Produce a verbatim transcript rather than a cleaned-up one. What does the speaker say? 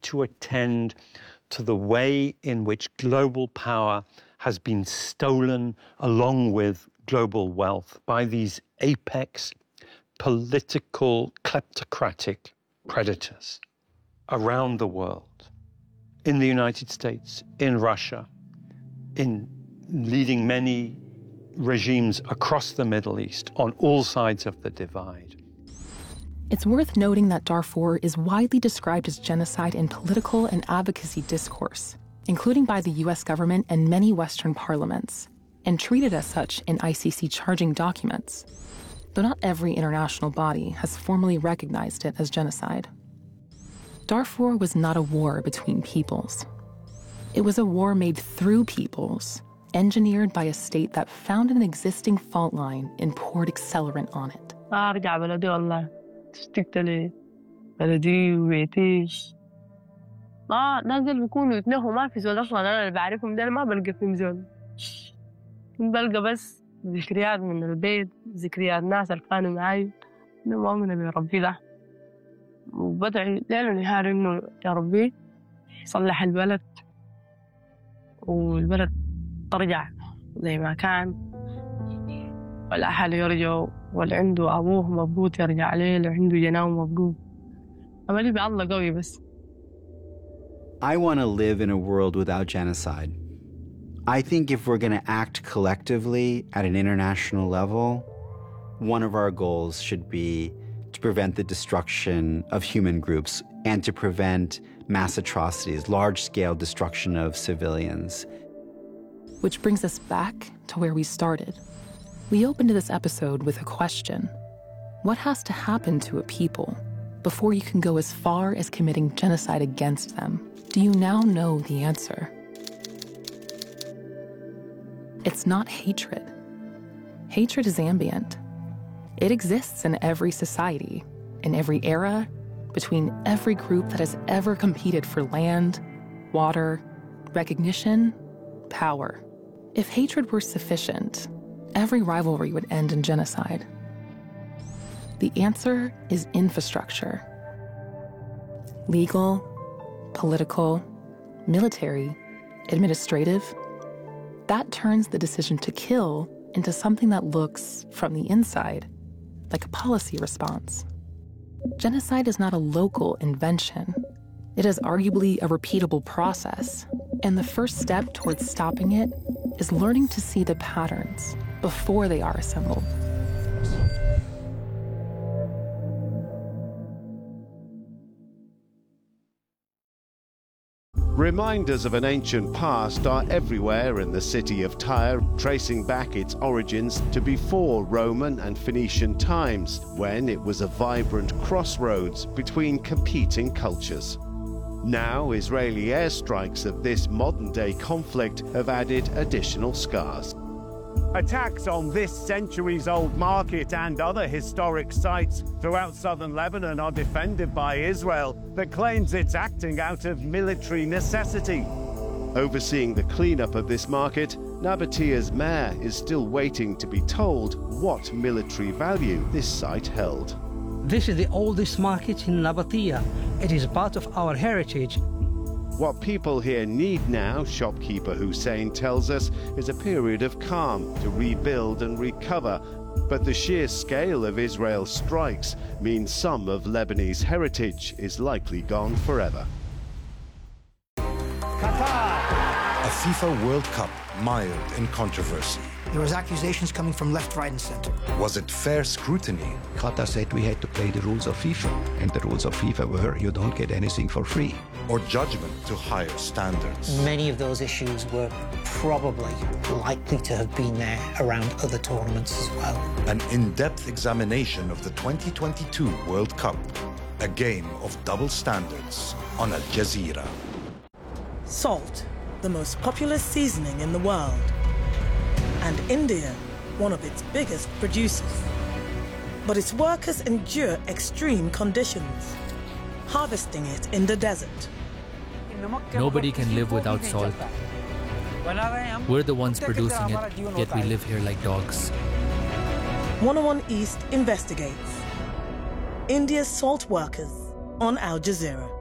to attend to the way in which global power has been stolen along with global wealth by these apex political kleptocratic predators around the world, in the United States, in Russia, in leading many regimes across the Middle East on all sides of the divide. It's worth noting that Darfur is widely described as genocide in political and advocacy discourse, including by the U S government and many Western parliaments, and treated as such in I C C charging documents, though not every international body has formally recognized it as genocide. Darfur was not a war between peoples. It was a war made through peoples, engineered by a state that found an existing fault line and poured accelerant on it. أرجع بلدي والله اشتقت لي بلدي وبيتي. ما نازل بيكونوا يتنهوا ما في زول أصلاً أنا اللي بعرفهم ده ما بلقى فيهم زول. بلقى بس ذكريات من البيت، ذكريات ناس اللي كانوا معاي. أنا مؤمنة بربي ده. وبدعي ليل ونهار إنه يا ربي صلح البلد والبلد ترجع زي ما كان، والأهل يرجعوا، واللي عنده أبوه مبقوط يرجع عليه، اللي عنده جناه مبقوط. أملي بالله قوي بس. I want to live in a world without genocide. I think if we're going to act collectively at an international level, one of our goals should be to prevent the destruction of human groups and to prevent mass atrocities, large-scale destruction of civilians. Which brings us back to where we started. We opened this episode with a question. What has to happen to a people before you can go as far as committing genocide against them? Do you now know the answer? It's not hatred. Hatred is ambient. It exists in every society, in every era, between every group that has ever competed for land, water, recognition, power. If hatred were sufficient, every rivalry would end in genocide. The answer is infrastructure. Legal, political, military, administrative. That turns the decision to kill into something that looks, from the inside, like a policy response. Genocide is not a local invention. It is arguably a repeatable process, and the first step towards stopping it is learning to see the patterns before they are assembled. Reminders of an ancient past are everywhere in the city of Tyre, tracing back its origins to before Roman and Phoenician times, when it was a vibrant crossroads between competing cultures. Now, Israeli airstrikes of this modern-day conflict have added additional scars. Attacks on this centuries-old market and other historic sites throughout southern Lebanon are defended by Israel, that claims it's acting out of military necessity. Overseeing the cleanup of this market, Nabatiya's mayor is still waiting to be told what military value this site held. This is the oldest market in Nabatiya. It is part of our heritage. What people here need now, shopkeeper Hussein tells us, is a period of calm to rebuild and recover. But the sheer scale of Israel's strikes means some of Lebanese heritage is likely gone forever. Qatar! A FIFA World Cup mired in controversy. There was accusations coming from left, right, and center. Was it fair scrutiny? Qatar said we had to play the rules of FIFA, and the rules of FIFA were you don't get anything for free. Or judgment to higher standards? Many of those issues were probably likely to have been there around other tournaments as well. An in-depth examination of the twenty twenty-two World Cup, a game of double standards on Al Jazeera. Salt, the most popular seasoning in the world. And India, one of its biggest producers. But its workers endure extreme conditions, harvesting it in the desert. Nobody can live without salt. We're the ones producing it, yet we live here like dogs. one oh one East investigates. India's salt workers on Al Jazeera.